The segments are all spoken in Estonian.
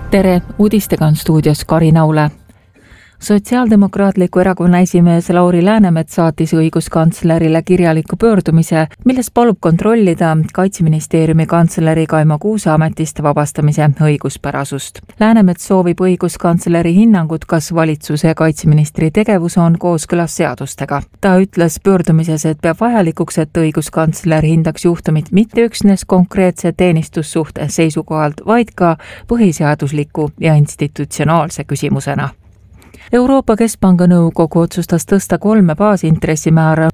Tere, uudistega on stuudios Karin Aule. Sotsiaaldemokraatliku erakonna esimees Lauri Läänemets saatis õiguskantslerile kirjaliku pöördumise, milles palub kontrollida Kaitseministeeriumi kantsleri Kaimo Kuuse ametist vabastamise õiguspärasust. Läänemets soovib õiguskantsleri hinnangut, kas valitsuse ja kaitseministri tegevus on kooskõlas seadustega. Ta ütles pöördumises, et peab vajalikuks, et õiguskantsler hindaks juhtumit mitte üksnes konkreetse teenistussuhte seisukohalt, vaid ka põhiseadusliku ja institutsionaalse küsimusena. Euroopa Keskpanga nõukogu otsustas tõsta 3 baasintressimäära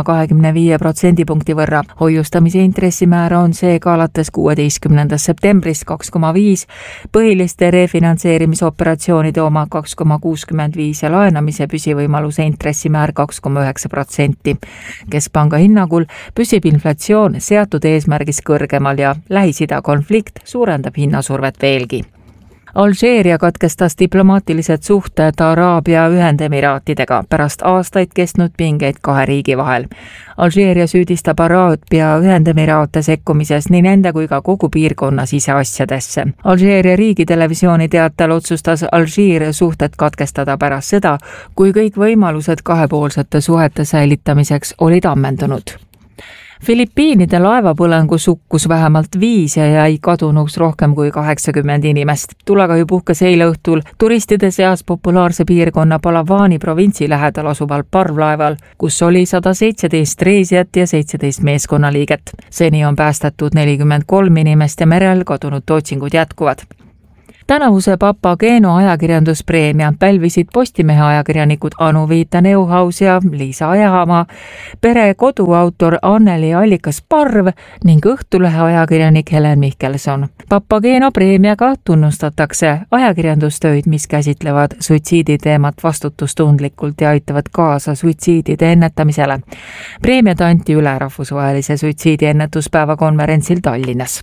0,25% võrra. Hoiustamise intressimäära on seega alates 16. septembrist 2,5, põhiliste refinantseerimisoperatsioonide oma 2,65 ja laenamise püsivõimaluse intressimäär 2,9%. Keskpanga hinnangul püsib inflatsioon seatud eesmärgis kõrgemal ja Lähis-Ida konflikt suurendab hinnasurvet veelgi. Alžeeria katkestas diplomaatilised suhted Araabia Ühendemiraatidega pärast aastaid kestnud pingeid 2 riigi vahel. Alžeeria süüdistab Araabia Ühendemiraate sekkumises nii nende kui ka kogu piirkonna siseasjadesse. Alžeeria riigitelevisiooni teatel otsustas Alžiir suhted katkestada pärast seda, kui kõik võimalused kahepoolsete suhete säilitamiseks olid ammendunud. Filipiinide laevapõlengus hukkus vähemalt 5 ja jäi kadunuks rohkem kui 80 inimest. Tulekahju puhkes eile õhtul turistide seas populaarse piirkonna Palavani provintsi lähedal asuval parvlaeval, kus oli 117 reisijat ja 17 meeskonnaliiget. Seni on päästetud 43 inimest ja merel kadunud otsingud jätkuvad. Tänavuse Papageno ajakirjanduspreemia pälvisid Postimehe ajakirjanikud Anu Viita Neuhaus ja Liisa Ajamaa, Pere koduautor Anneli Allikas-Parv ning Õhtulehe ajakirjanik Helen Mihkelson. Papageno preemiaga tunnustatakse ajakirjandustöid, mis käsitlevad suitsiiditeemat vastutustundlikult ja aitavad kaasa suitsiidide ennetamisele. Preemiad anti üle rahvusvahelise suitsiidiennetuspäeva konverentsil Tallinnas.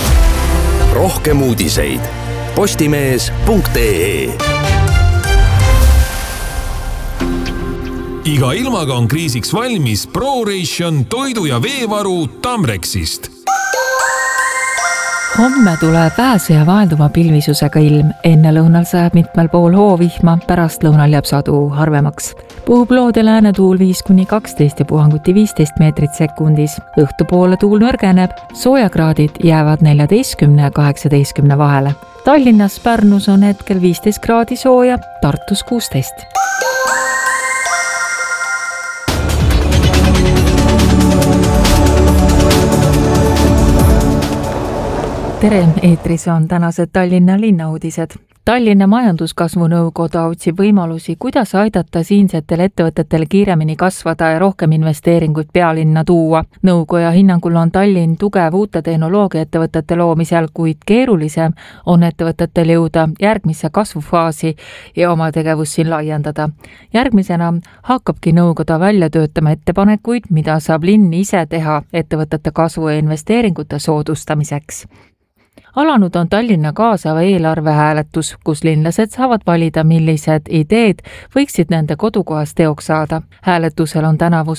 Rohkem uudiseid postimees.ee. Iga ilmaga on kriisiks valmis ProRation toidu- ja veevaru Tamrexist. Homme tuleb vähese ja vaelduva pilvisusega ilm. Enne lõunal sajab mitmel pool hoovihma, pärast lõunal jääb sadu harvemaks. Puhub loode läänetuul 5-12 ja puhanguti 15 meetrit sekundis. Õhtupoole tuul nõrgeneb, soojakraadid jäävad 14 ja 18 vahele. Tallinnas, Pärnus on hetkel 15 kraadi sooja, Tartus 16. Tere, eetris on tänased Tallinna linnauudised. Tallinna majanduskasvu nõukoda otsib võimalusi, kuidas aidata siinsetel ettevõtetel kiiremini kasvada ja rohkem investeeringuid pealinna tuua. Nõukoja hinnangul on Tallinn tugev uute tehnoloogiaettevõtete loomisel, kuid keerulisem on ettevõtetel jõuda järgmisse kasvufaasi ja oma tegevust siin laiendada. Järgmisena hakkabki nõukoda välja töötama ettepanekuid, mida saab linn ise teha ettevõtete kasvu ja investeeringute soodustamiseks. Alanud on Tallinna kaasava eelarve hääletus, kus linlased saavad valida, millised ideed võiksid nende kodukohas teoks saada. Hääletusel on tänavu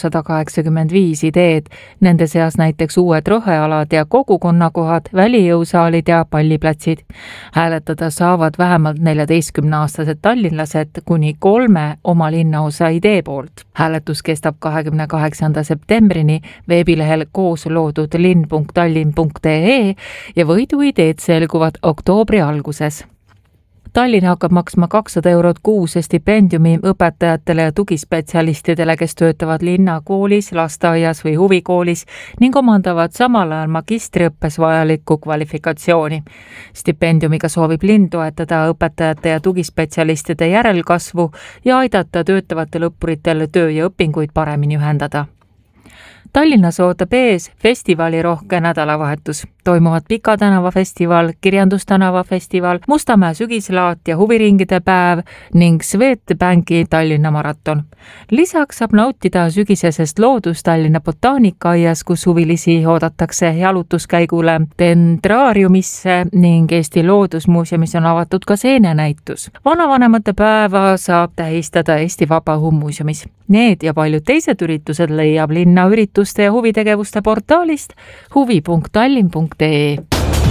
185 ideed, nende seas näiteks uued rohealad ja kogukonnakohad, välijõusaalid ja palliplatsid. Hääletada saavad vähemalt 14-aastased tallinlased kuni 3 oma linnaosa idee poolt. Hääletus kestab 28. septembrini veebilehel koosloodud linn.tallinn.ee ja võiduideed selguvad oktoobri alguses. Tallinn hakkab maksma 200 eurot kuus stipendiumi õpetajatele ja tugispetsialistidele, kes töötavad linnakoolis, lasteaias või huvikoolis ning omandavad samal ajal magistriõppes vajalikku kvalifikatsiooni. Stipendiumiga soovib linn toetada õpetajate ja tugispetsialistide järelkasvu ja aidata töötavatel õppuritel töö ja õpinguid paremini ühendada. Tallinnas ootab ees festivalirohke nädalavahetus. Toimuvad Pika tänava festival, Kirjandustänava festival, Mustamäe sügislaat ja huviringide päev ning Swedbanki Tallinna maraton. Lisaks saab nautida sügisesest loodust Tallinna botaanikaaias, kus huvilisi oodatakse jalutuskäigule Dendraariumisse ning Eesti Loodusmuuseumis on avatud ka seenenäitus. Vanavanemate päeva saab tähistada Eesti Vabaõhumuuseumis. Need ja paljud teised üritused leiab linna ürituste ja huvitegevuste portaalist huvi.tallinn.ee.